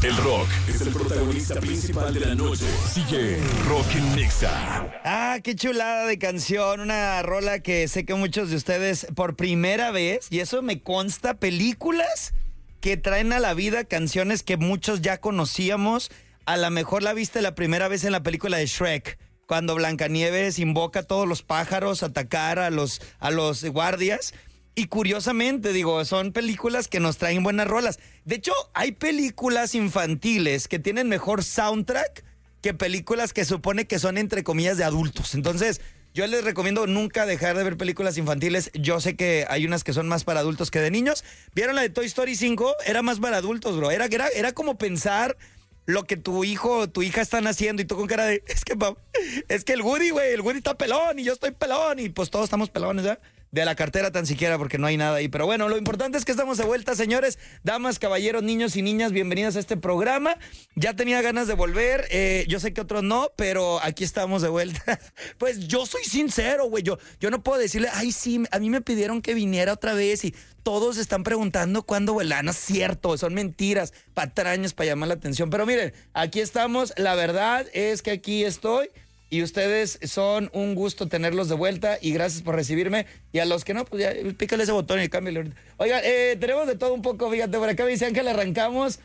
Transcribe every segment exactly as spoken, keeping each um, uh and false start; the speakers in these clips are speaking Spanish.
El rock es el protagonista principal de la noche. Sigue Rock en Nexa. Ah, qué chulada de canción. Una rola que sé que muchos de ustedes por primera vez, y eso me consta, películas que traen a la vida canciones que muchos ya conocíamos. A lo mejor la viste la primera vez en la película de Shrek, cuando Blancanieves invoca a todos los pájaros a atacar a los, a los guardias. Y curiosamente, digo, son películas que nos traen buenas rolas. De hecho, hay películas infantiles que tienen mejor soundtrack que películas que supone que son, entre comillas, de adultos. Entonces, yo les recomiendo nunca dejar de ver películas infantiles. Yo sé que hay unas que son más para adultos que de niños. ¿Vieron la de Toy Story cinco? Era más para adultos, bro. Era, era, era como pensar lo que tu hijo o tu hija están haciendo y tú con cara de, es que, es que el Woody, güey, el Woody está pelón y yo estoy pelón y pues todos estamos pelones, ¿ya? De la cartera tan siquiera porque no hay nada ahí. Pero bueno, lo importante es que estamos de vuelta, señores, damas, caballeros, niños y niñas, bienvenidos a este programa. Ya tenía ganas de volver, eh, yo sé que otros no, pero aquí estamos de vuelta. Pues yo soy sincero, güey, yo, yo no puedo decirle, ay sí, a mí me pidieron que viniera otra vez y todos están preguntando cuándo vuelan. No es cierto, son mentiras, patrañas para llamar la atención. Pero miren, aquí estamos, la verdad es que aquí estoy. Y ustedes son un gusto tenerlos de vuelta y gracias por recibirme. Y a los que no, pues ya pícale ese botón y cámbiale. Oiga, eh, tenemos de todo un poco, fíjate, por acá me dicen que le arrancamos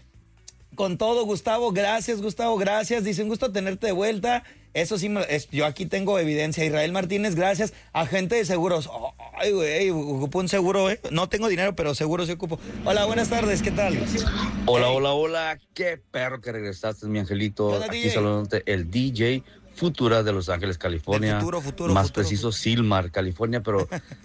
con todo, Gustavo. Gracias, Gustavo, gracias. Dice, un gusto tenerte de vuelta. Eso sí, es, yo aquí tengo evidencia. Israel Martínez, gracias. Agente de seguros. Oh, ay, güey, ocupo un seguro, ¿eh? No tengo dinero, pero seguro sí ocupo. Hola, buenas tardes, ¿qué tal? Hola, hey. hola, hola. Qué perro que regresaste, mi angelito. Hola, aquí D J. saludándote el D J Futura de Los Ángeles, California. De futuro, futuro, Más futuro, preciso, futuro. Silmar, California, pero...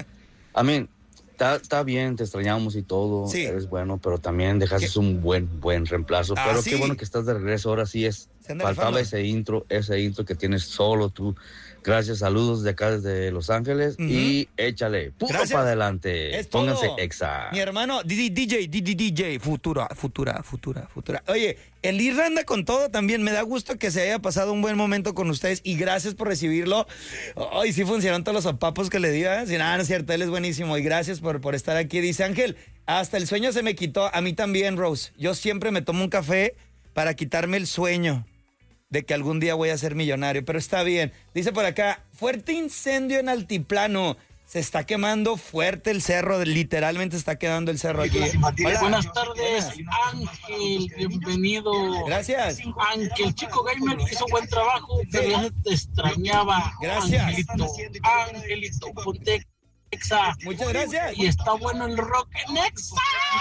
I mean, está bien, te extrañamos y todo. Sí. Eres bueno, pero también dejaste ¿Qué? un buen, buen reemplazo. Ah, pero ¿sí? qué bueno que estás de regreso. Ahora sí es... Se anda Faltaba rifando. ese intro, ese intro que tienes solo tú. Gracias, saludos de acá desde Los Ángeles. Uh-huh. Y échale, puro Gracias. para adelante. Es todo. Pónganse exa. Mi hermano, D J, D J, futura, futura, futura, futura. Oye, el Irra anda con todo también. Me da gusto que se haya pasado un buen momento con ustedes y gracias por recibirlo. Ay, sí funcionaron todos los sopapos que le di, ¿eh? Si nada, no es cierto, él es buenísimo y gracias por, por estar aquí. Dice Ángel, hasta el sueño se me quitó. A mí también, Rose. Yo siempre me tomo un café para quitarme el sueño de que algún día voy a ser millonario, pero está bien. Dice por acá, fuerte incendio en Altiplano. Se está quemando fuerte el cerro, literalmente está quedando el cerro aquí. Hola. Buenas tardes, Ángel, bienvenido. Gracias. Ángel, Chico Gamer hizo buen trabajo, pero ya te extrañaba. Gracias. Angelito, Angelito, ponte Exa. Muchas gracias. Y está bueno el rock en Exa.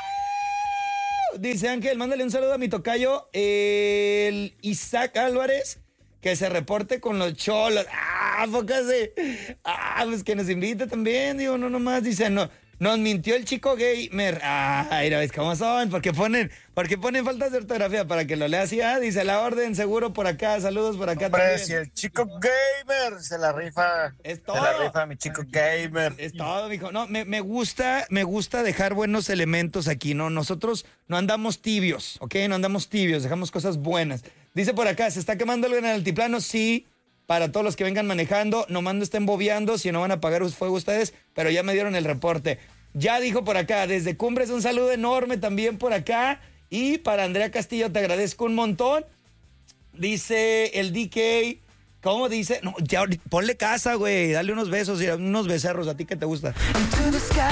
Dice Ángel, mándale un saludo a mi tocayo, el Isaac Álvarez, que se reporte con los cholos. Ah, pócase. Ah, pues que nos invite también, digo, no nomás. Dice, no, nos mintió el Chico Gamer. Ah, mira, ves cómo son, porque ponen, porque ponen faltas de ortografía para que lo lea así. Ah, dice la orden, seguro por acá, saludos por acá. Hombre, también. si el Chico Gamer se la rifa, Es se todo. la rifa mi Chico Gamer. Es todo, mijo. No, me, me gusta, me gusta dejar buenos elementos aquí, ¿no? Nosotros no andamos tibios, ¿ok? No andamos tibios, dejamos cosas buenas. Dice por acá, ¿se está quemando algo en el altiplano? Sí, para todos los que vengan manejando, nomás no estén bobeando, si no van a apagar fuego ustedes, pero ya me dieron el reporte. Ya dijo por acá, desde Cumbres, un saludo enorme también por acá. Y para Andrea Castillo, te agradezco un montón. Dice el D K... ¿Cómo dice? No, ya, ponle casa, güey. Dale unos besos y unos becerros. ¿A ti qué te gusta?